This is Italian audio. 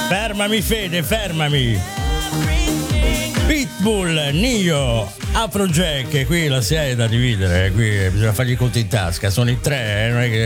Fermami Fede, fermami. Pitbull, Nio, Afrojack, qui la 6 è da dividere, qui bisogna fargli i conti in tasca, sono i tre, non è che